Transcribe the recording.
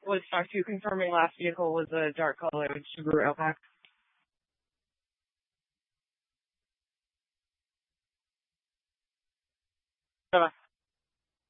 Was talk to confirming last vehicle was a dark colored Subaru Outback. Bye-bye.